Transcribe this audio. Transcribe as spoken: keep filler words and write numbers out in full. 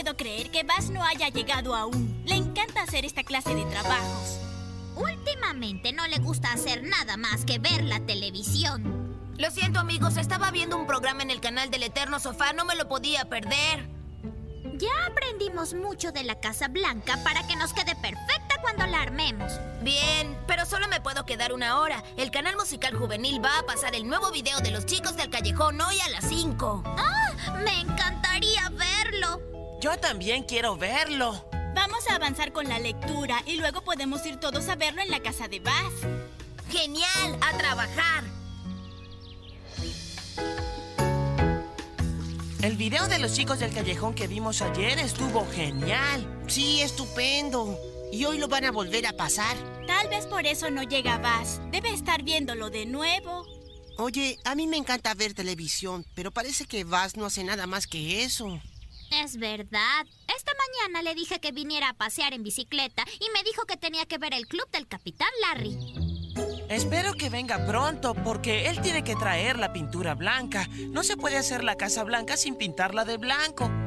puedo creer que Buzz no haya llegado aún. Le encanta hacer esta clase de trabajos. Últimamente no le gusta hacer nada más que ver la televisión. Lo siento, amigos. Estaba viendo un programa en el canal del Eterno Sofá. No me lo podía perder. Ya aprendimos mucho de la Casa Blanca para que nos quede perfecta cuando la armemos. Bien, pero solo me puedo quedar una hora. El canal musical juvenil va a pasar el nuevo video de los chicos del callejón hoy a las cinco. ¡Ah! ¡Me encantaría verlo! Yo también quiero verlo. Vamos a avanzar con la lectura y luego podemos ir todos a verlo en la casa de Buzz. ¡Genial! ¡A trabajar! El video de los chicos del callejón que vimos ayer estuvo genial. Sí, estupendo. Y hoy lo van a volver a pasar. Tal vez por eso no llega Buzz. Debe estar viéndolo de nuevo. Oye, a mí me encanta ver televisión, pero parece que Buzz no hace nada más que eso. Es verdad. Esta mañana le dije que viniera a pasear en bicicleta y me dijo que tenía que ver el club del Capitán Larry. Espero que venga pronto, porque él tiene que traer la pintura blanca. No se puede hacer la Casa Blanca sin pintarla de blanco.